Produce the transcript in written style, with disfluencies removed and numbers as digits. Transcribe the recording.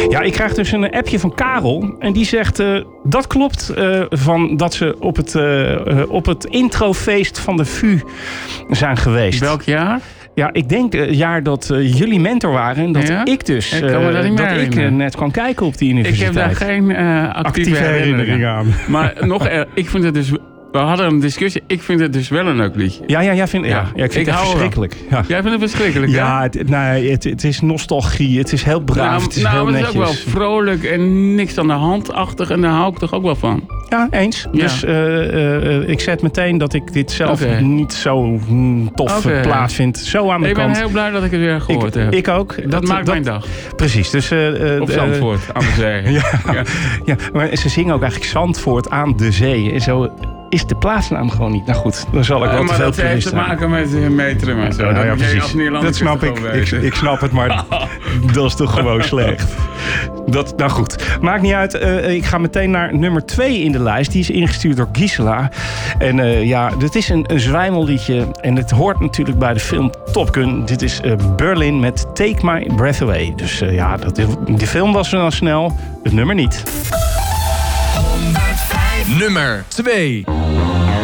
Ja, ik krijg dus een appje van Karel. En die zegt, dat klopt van dat ze op het introfeest van de VU zijn geweest. Welk jaar? Ja, ik denk het jaar dat jullie mentor waren. En dat ik dus net kwam kijken op die universiteit. Ik heb daar geen actieve herinnering aan. Maar ik vind het dus... We hadden een discussie. Ik vind het dus wel een leuk liedje. Ja, ik vind het verschrikkelijk. Ja. Jij vindt het verschrikkelijk, hè? Ja, het is nostalgie. Het is heel braaf. Het is heel netjes. Het is ook wel vrolijk en niks aan de hand-achtig. En daar hou ik toch ook wel van. Ja, eens. Ja. Dus ik zet meteen dat ik dit zelf niet zo tof plaat vind. Zo aan de kant. Ik ben heel blij dat ik het weer gehoord heb. Ik ook. Dat maakt mijn dag. Precies. Dus, op Zandvoort, aan de zee. Ja, maar ze zingen ook eigenlijk Zandvoort aan de zee. En zo is de plaatsnaam gewoon niet. Nou goed, dan zal ik wel te veel dat heeft te maken met metrum en zo. Ja, precies. Dat snap ik. Ik snap het, maar dat is toch gewoon slecht. Nou goed, maakt niet uit. Ik ga meteen naar nummer 2 in de lijst. Die is ingestuurd door Gisela. En dit is een zwijmelliedje. En het hoort natuurlijk bij de film Top Gun. Dit is Berlin met Take My Breath Away. Dus de film was dan snel. Het nummer niet. Nummer 2.